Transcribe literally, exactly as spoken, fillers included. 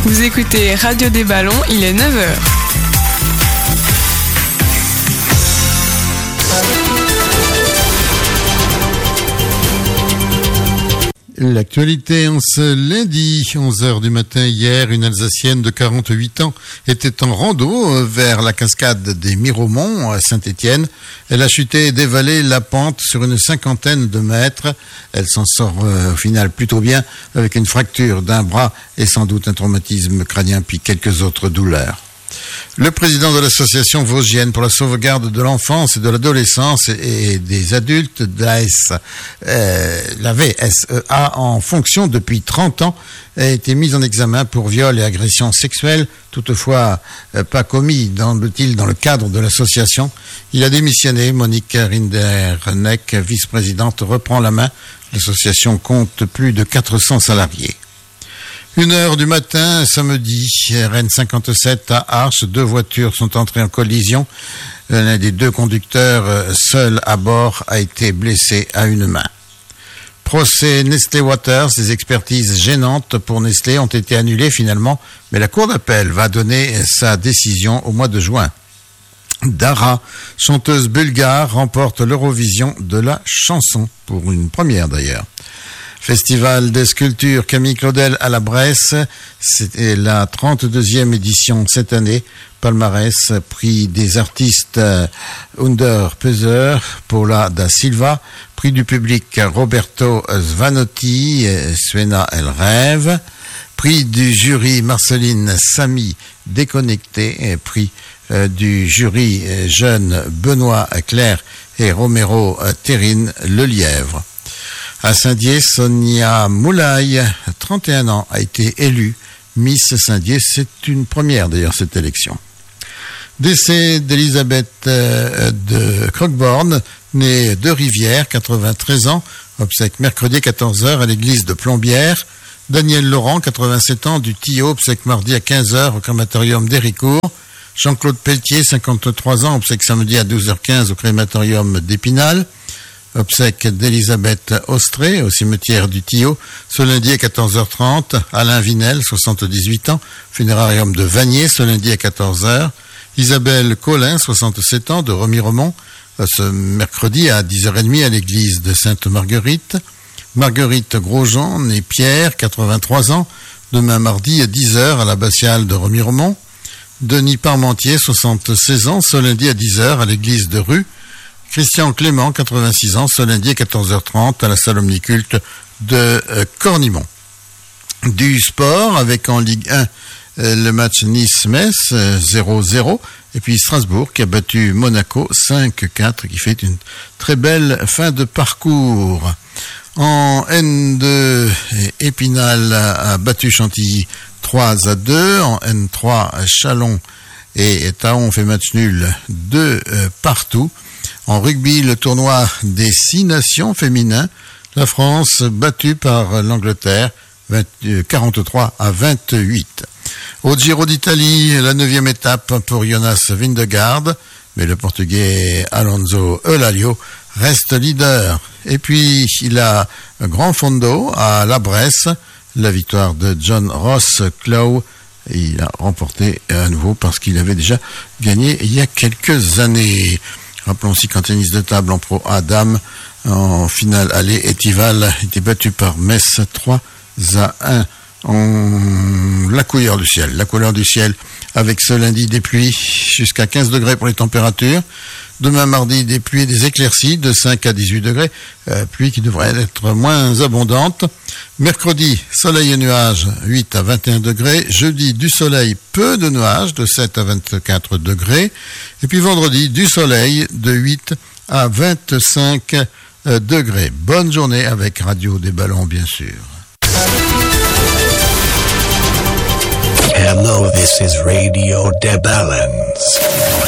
Vous écoutez Radio des Ballons, il est neuf heures. L'actualité en ce lundi, onze heures du matin hier, une Alsacienne de quarante-huit ans était en rando vers la cascade des Miromont à Saint-Étienne. Elle a chuté et dévalé la pente sur une cinquantaine de mètres. Elle s'en sort euh, au final plutôt bien avec une fracture d'un bras et sans doute un traumatisme crânien puis quelques autres douleurs. Le président de l'association vosgienne pour la sauvegarde de l'enfance et de l'adolescence et des adultes de la, S, euh, la V S E A en fonction depuis trente ans a été mis en examen pour viol et agression sexuelle, toutefois euh, pas commis, semble-t-il, dans le cadre de l'association. Il a démissionné. Monique Rinderneck, vice-présidente, reprend la main. L'association compte plus de quatre cents salariés. Une heure du matin, samedi, R N cinquante-sept à Arches, deux voitures sont entrées en collision. L'un des deux conducteurs, seul à bord, a été blessé à une main. Procès Nestlé Waters, des expertises gênantes pour Nestlé ont été annulées finalement, mais la Cour d'appel va donner sa décision au mois de juin. Dara, chanteuse bulgare, remporte l'Eurovision de la chanson, pour une première d'ailleurs. Festival des sculptures Camille Claudel à la Bresse, c'était la trente-deuxième édition cette année. Palmarès, prix des artistes Under Peser, Paula da Silva, prix du public Roberto Svanotti, Suena El Rêve, prix du jury Marceline Samy, Déconnecté, prix du jury jeune Benoît Claire et Romero Terrine Le Lièvre. À Saint-Dié, Sonia Moulay, trente et un ans, a été élue Miss Saint-Dié. C'est une première d'ailleurs cette élection. Décès d'Elisabeth euh, de Croqueborne, née de Rivière, quatre-vingt-treize ans, obsèque mercredi quatorze heures à l'église de Plombières. Daniel Laurent, quatre-vingt-sept ans, du Tillot, obsèque mardi à quinze heures au crématorium d'Héricourt. Jean-Claude Pelletier, cinquante-trois ans, obsèque samedi à douze heures quinze au crématorium d'Épinal. Obsèque d'Elisabeth Austré au cimetière du Tillot, ce lundi à quatorze heures trente. Alain Vinel, soixante-dix-huit ans, funérarium de Vanier, ce lundi à quatorze heures. Isabelle Collin, soixante-sept ans, de Remiremont, ce mercredi à dix heures trente à l'église de Sainte-Marguerite. Marguerite Grosjean, née Pierre, quatre-vingt-trois ans, demain mardi à dix heures à l'abbatiale de Remiremont. Denis Parmentier, soixante-seize ans, ce lundi à dix heures à l'église de Rue. Christian Clément, quatre-vingt-six ans, ce lundi à quatorze heures trente à la salle omniculte de euh, Cornimont. Du sport avec en Ligue un euh, le match Nice-Metz euh, zéro zéro et puis Strasbourg qui a battu Monaco cinq quatre, qui fait une très belle fin de parcours. En N deux, Épinal a battu Chantilly trois à deux. En N trois, Chalon et Taon fait match nul deux euh, partout. En rugby, le tournoi des six nations féminins, la France battue par l'Angleterre, vingt, quarante-trois à vingt-huit. Au Giro d'Italie, la neuvième étape pour Jonas Vingegaard, mais le Portugais Alonso Eulalio reste leader. Et puis, il a un grand fondo à la Bresse, la victoire de John Ross Clough. Il a remporté à nouveau parce qu'il avait déjà gagné il y a quelques années. Rappelons aussi qu'en tennis de table en pro A dames, en finale aller, Etival était battu par Metz trois à un. En la couleur du ciel, la couleur du ciel avec ce lundi des pluies jusqu'à quinze degrés pour les températures. Demain mardi, des pluies et des éclaircies de cinq à dix-huit degrés, euh, pluie qui devrait être moins abondante. Mercredi, soleil et nuages, huit à vingt et un degrés. Jeudi, du soleil, peu de nuages, de sept à vingt-quatre degrés. Et puis vendredi, du soleil, de huit à vingt-cinq degrés. Bonne journée avec Radio des Ballons, bien sûr. Hello, this is Radio des Ballons.